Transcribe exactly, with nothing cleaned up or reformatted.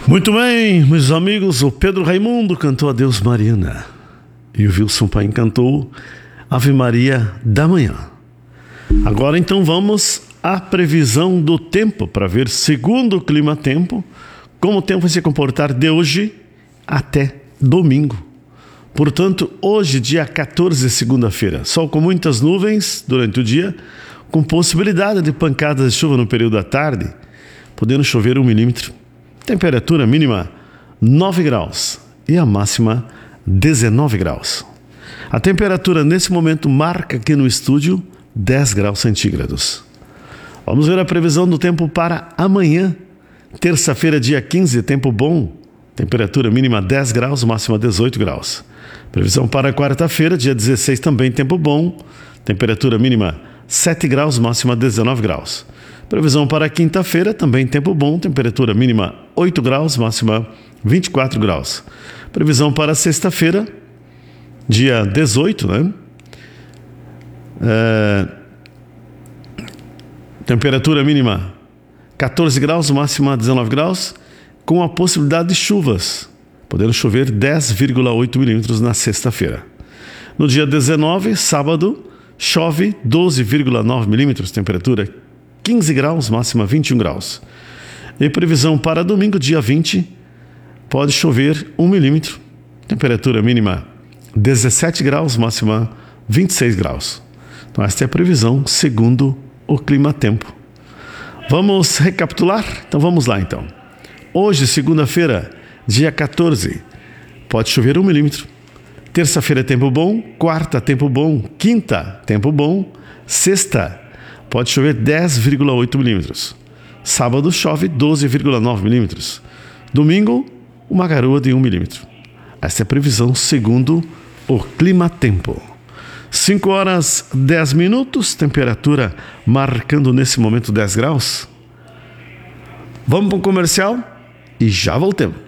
Muito bem, meus amigos, o Pedro Raimundo cantou Adeus Mariana e o Wilson Paim cantou Ave Maria da Manhã. Agora então vamos à previsão do tempo para ver, segundo o Clima Tempo, como o tempo vai se comportar de hoje até domingo. Portanto, hoje, dia quatorze, segunda-feira, sol com muitas nuvens durante o dia, com possibilidade de pancadas de chuva no período da tarde, podendo chover um milímetro. Temperatura mínima nove graus e a máxima dezenove graus. A temperatura nesse momento marca aqui no estúdio dez graus centígrados. Vamos ver a previsão do tempo para amanhã, terça-feira, dia quinze, tempo bom. Temperatura mínima dez graus, máxima dezoito graus. Previsão para quarta-feira, dia dezesseis, também tempo bom. Temperatura mínima sete graus, máxima dezenove graus. Previsão para quinta-feira, também tempo bom, temperatura mínima oito graus, máxima vinte e quatro graus. Previsão para sexta-feira, dia dezoito, né? É... Temperatura mínima quatorze graus, máxima dezenove graus, com a possibilidade de chuvas, podendo chover dez vírgula oito milímetros na sexta-feira. No dia dezenove, sábado, chove doze vírgula nove milímetros, temperatura quinze graus, máxima vinte e um graus. E previsão para domingo, dia vinte, pode chover um milímetro, temperatura mínima dezessete graus, máxima vinte e seis graus. Então esta é a previsão segundo o Clima Tempo. Vamos recapitular? Então vamos lá então. Hoje, segunda-feira, dia quatorze, pode chover um milímetro. Terça-feira, tempo bom. Quarta, tempo bom. Quinta, tempo bom. Sexta, pode chover dez vírgula oito milímetros. Sábado chove doze vírgula nove milímetros. Domingo, uma garoa de um milímetro. Essa é a previsão segundo o Clima Tempo. cinco horas dez minutos, temperatura marcando nesse momento dez graus. Vamos para o comercial e já voltamos.